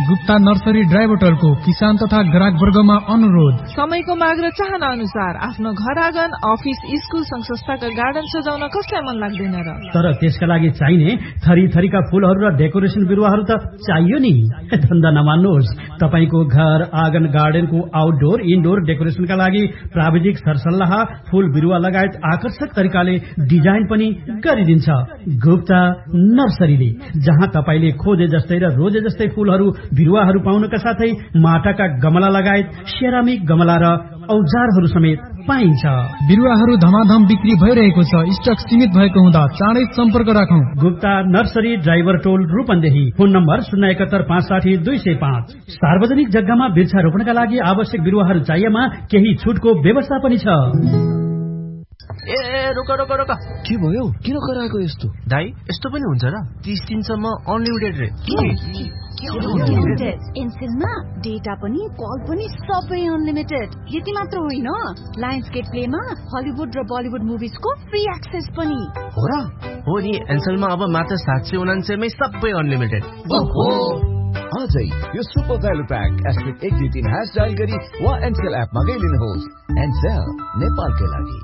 Gupta nursery ड्राइभरको किसान तथा ग्राहक वर्गमा अनुरोध। समयको माग र चाहना अनुसार आफ्नो घर आँगन, अफिस, स्कुल, संघ संस्थाका गार्डन सजाउन कसलाई मन लाग्दैन र? तर त्यसका लागि चाहिने थरी थरीका फूलहरू र डेकोरेसन बिरुवाहरू त चाहियो नि। धन्दा नमान्नुहोस्, तपाईको घर आँगन गार्डनको आउटडोर इनडोर डेकोरेसनका लागि प्राविधिक सरसल्लाह, फूल बिरुवा लगायत आकर्षक तरिकाले डिजाइन पनि गरिदिन्छ गुप्ता नर्सरीले, जहाँ तपाईले खोजे जस्तै र रोजे जस्तै फूलहरू बिरुवाहरू पाउनका साथै माटाका गमला लगायत सेरामिक गमला र औजारहरू समेत पाइन्छ। बिरुवाहरू धमाधम बिक्री भइरहेको छ। स्टक सीमित भएको हुँदा चाँडै सम्पर्क राखौं। गुप्ता नर्सरी ड्राइभर टोल रूपन्देही। Phone number 071560205। सार्वजनिक जग्गामा वृक्षारोपणका लागि आवश्यक बिरुवाहरू चाहिएमा केही छुटको व्यवस्था पनि छ। ए रोका रोका रोका, के भयो? किन कराएको यस्तो? दाइ, यस्तो पनि हुन्छ र? 30 दिनसम्म अनलिमिटेड रे। एनसेलमा डेटा पनि कल पनि सबै अनलिमिटेड। यति मात्र होइन, लायन्स गेट प्लेमा हलिउड र बलिउड मुभिजको फ्री एक्सेस पनि हो र? हो नि, एनसेलमा अब मात्र 799 मै सबै अनलिमिटेड। आजै यो सुपर भ्यालु प्याक *123# डायल गरी वा एनसेल एपमा गई लिनुहोस्। एनसेल, नेपालकै लागि।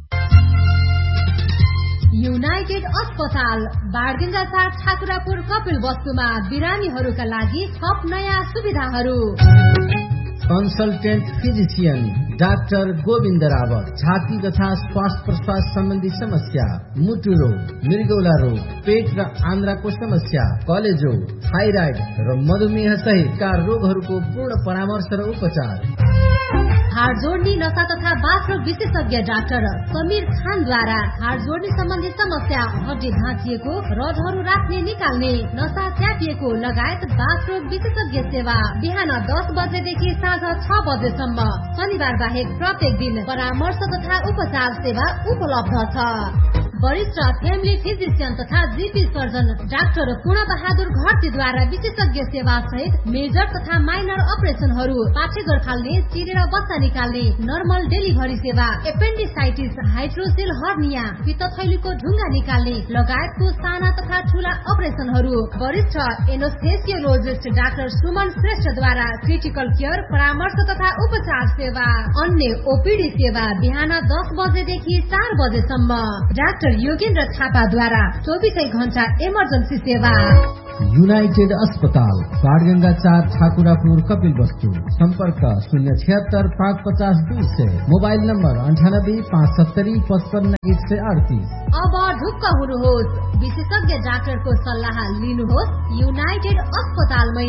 युनाइटेड अस्पताल बारगंगा 4 ठाकुरापुर कपिल वस्तुमा बिरामीहरूका लागि थप नयाँ सुविधाहरू। Consultant physician doctor Govind Rawat, छाती तथा श्वास प्रश्वास सम्बन्धी समस्या, मुटु रोग, मृगौला रोग, पेट र आन्द्राको समस्या, कलेजो, थाइराइड र मधुमेह सहितका रोगहरूको पूर्ण परामर्श र उपचार। हाड जोड्ने, नसा तथा बाथरोग विशेषज्ञ डाक्टर समीर खानद्वारा हाड जोड्ने सम्बन्धी समस्या, हड्डी भाँचिएको, रडहरू राख्ने निकाल्ने, नसा च्यापिएको लगायत बाथरोग विशेषज्ञ सेवा बिहान 10 बजेदेखि साँझ 6 बजेसम्म। शनिबार बाहेक प्रत्येक दिन परामर्श तथा उपचार सेवा उपलब्ध छ। वरिष्ठ फ्यामिली फिजिशियन तथा जीपी सर्जन डाक्टर पूर्ण बहादुर घरतीद्वारा विशेषज्ञ सेवा सहित मेजर तथा माइनर अपरेसनहरू, पाठेघर फाल्ने, चिरेर बच्चा निकाल्ने, नर्मल डेलिभरी सेवा, एपेन्डिसाइटिस, हाइड्रोसेल हर्निया, पित्तथैलीको ढुङ्गा निकाल्ने लगायतको साना तथा ठूला अपरेसनहरू। वरिष्ठ एनोस्थेसियोलोजिस्ट डाक्टर सुमन श्रेष्ठद्वारा क्रिटिकल केयर, परामर्श तथा उपचार सेवा। अन्य ओपीडी सेवा बिहान 10 बजेदेखि 4 बजेसम्म। डाक्टर योगेन्द्र थापाद्वारा 24 घण्टा इमर्जेन्सी सेवा। युनाइटेड अस्पताल बाणगंगा 4 ठाकुरापुर कपिल वस्तु। सम्पर्क 076 550 200। Mobile number 98 570 55 138। अब ढुक्क हुनुहोस्, विशेषज्ञ डाक्टरको सल्लाह लिनुहोस् युनाइटेड अस्पतालमै।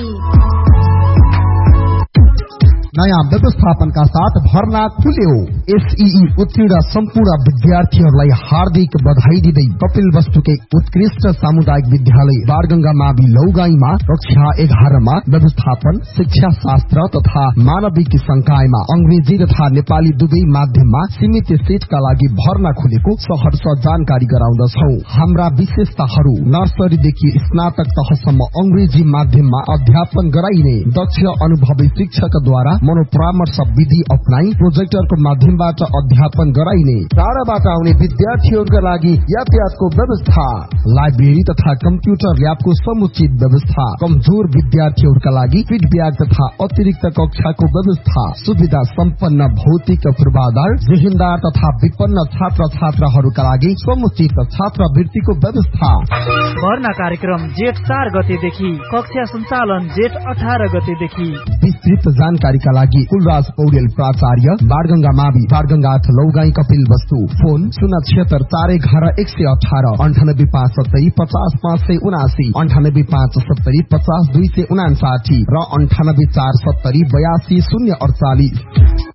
नयाँ व्यवस्थापनका साथ भर्ना खुल्यो। एसईई उत्तीर्ण सम्पूर्ण विद्यार्थीहरूलाई हार्दिक बधाई दिँदै कपिल वस्तुकै उत्कृष्ट सामुदायिक विद्यालय बारगंगा मावि लौगाईमा कक्षा 11 मा व्यवस्थापन, शिक्षा शास्त्र तथा मानविकी संकायमा अंग्रेजी तथा नेपाली दुवै माध्यममा सीमित सीटका लागि भर्ना खुलेको सहर्ष जानकारी गराउँदछौ। हाम्रा विशेषताहरू: नर्सरीदेखि स्नातक तहसम्म अंग्रेजी माध्यममा अध्यापन गराइने, दक्ष अनुभवी शिक्षकद्वारा मनोपरामर्श विधि अपनाई प्रोजेक्टरको माध्यमबाट अध्यापन गराइने, टाढाबाट आउने विद्यार्थीहरूका लागि यातायातको व्यवस्था, लाइब्रेरी तथा कम्प्युटर ल्याबको समुचित व्यवस्था, कमजोर विद्यार्थीहरूका लागि फीडब्याक तथा अतिरिक्त कक्षाको व्यवस्था, सुविधा सम्पन्न भौतिक पूर्वाधार, जिहिनदार तथा विपन्न छात्र छात्राहरूका लागि समुचित छात्रवृत्तिको व्यवस्था। भर्ना कार्यक्रम जेठ 4 गतेदेखि, कक्षा सञ्चालन जेठ 18 गतेदेखि। विस्तृत जानकारीका लागि कुलराज पौडेल प्राचार्य, बाणगंगा मावि, बाणगंगा 8 लौगाई कपिल वस्तु। फोन 076 411 118, 98 570 50 579, 98 570 50 259 र 98 470 82 048।